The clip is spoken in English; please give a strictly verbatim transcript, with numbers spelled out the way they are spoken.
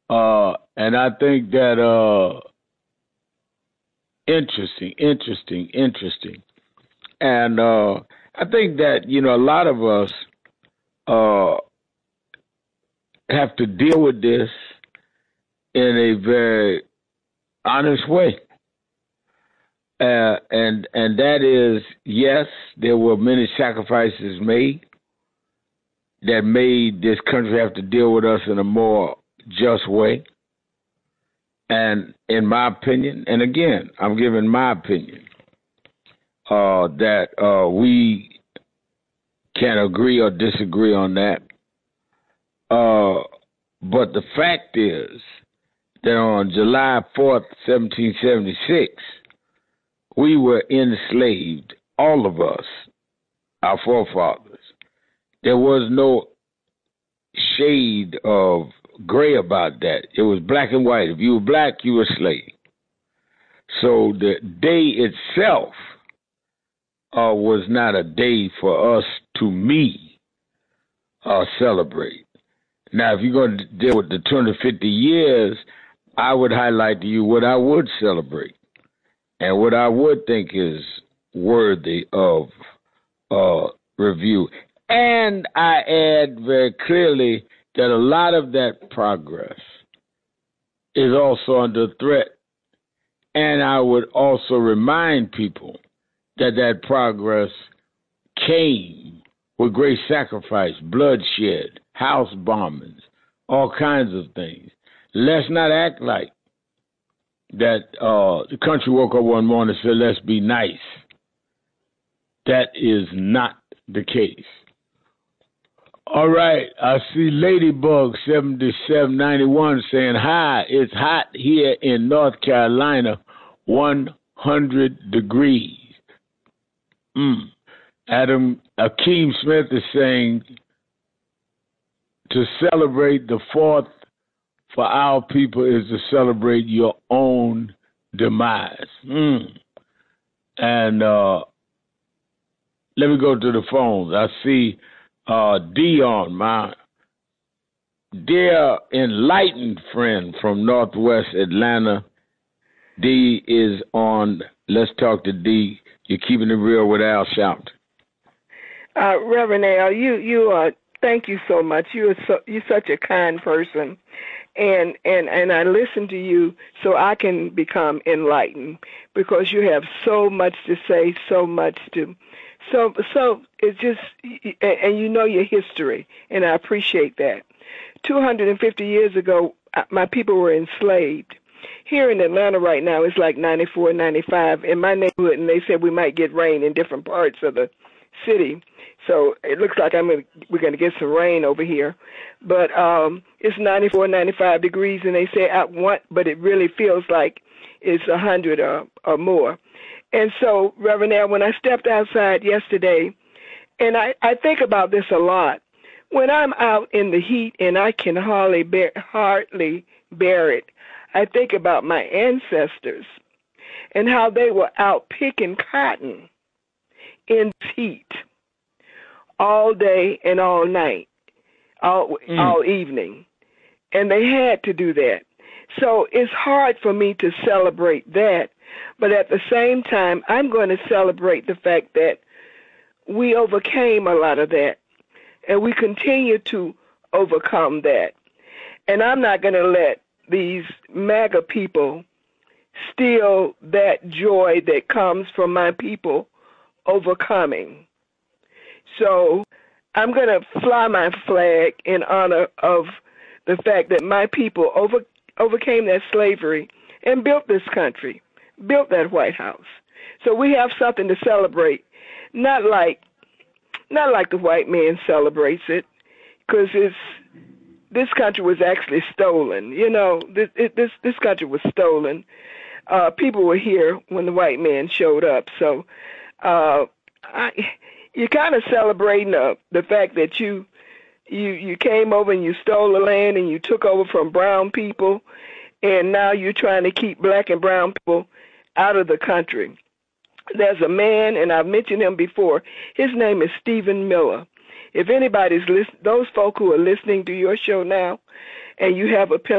Uh, and I think that uh, interesting, interesting, interesting. And uh, I think that you know a lot of us uh, have to deal with this in a very honest way. Uh, and and that is, yes, there were many sacrifices made that made this country have to deal with us in a more just way. And in my opinion, and again, I'm giving my opinion, uh, that uh, we can agree or disagree on that. Uh, but the fact is that on July fourth, seventeen seventy-six, we were enslaved, all of us, our forefathers. There was no shade of gray about that. It was black and white. If you were black, you were a slave. So the day itself uh, was not a day for us, to me, uh, celebrate. Now, if you're going to deal with the two hundred fifty years, I would highlight to you what I would celebrate and what I would think is worthy of uh, review. And I add very clearly that a lot of that progress is also under threat. And I would also remind people that that progress came with great sacrifice, bloodshed, house bombings, all kinds of things. Let's not act like that uh, the country woke up one morning and said, let's be nice. That is not the case. All right, I see Ladybug seventy-seven ninety-one saying, hi, it's hot here in North Carolina, one hundred degrees. Mm. Adam Akeem Smith is saying, to celebrate the fourth for our people is to celebrate your own demise. Mm. And uh, let me go to the phones. I see uh, Dion, my dear enlightened friend from Northwest Atlanta. D is on. Let's talk to D. You're keeping it real with Al Sharpton. Uh, Reverend Al, you you uh, thank you so much. You are so, you're such a kind person, and and and I listen to you so I can become enlightened, because you have so much to say, so much to, so so it's just, and you know your history, and I appreciate that. two hundred fifty years ago, my people were enslaved. Here in Atlanta right now, it's like ninety-four, ninety-five in my neighborhood, and they said we might get rain in different parts of the city. So it looks like I'm gonna, we're going to get some rain over here. But um, it's ninety-four, ninety-five degrees, and they say I want, but it really feels like it's one hundred or, or more. And so, Reverend Al, when I stepped outside yesterday, and I, I think about this a lot, when I'm out in the heat and I can hardly bear, hardly bear it, I think about my ancestors and how they were out picking cotton in heat all day and all night, all mm. all evening, and they had to do that. So it's hard for me to celebrate that, but at the same time, I'm going to celebrate the fact that we overcame a lot of that, and we continue to overcome that. And I'm not going to let these MAGA people steal that joy that comes from my people overcoming. So I'm going to fly my flag in honor of the fact that my people over, overcame that slavery and built this country, built that White House. So we have something to celebrate, not like not like the white man celebrates it, because it's this country was actually stolen. You know, this it, this this country was stolen. Uh, people were here when the white man showed up. So uh, I, you're kind of celebrating uh, the fact that you you you came over and you stole the land and you took over from brown people, and now you're trying to keep black and brown people out of the country. There's a man, and I've mentioned him before. His name is Stephen Miller. If anybody's listen, those folk who are listening to your show now, and you have a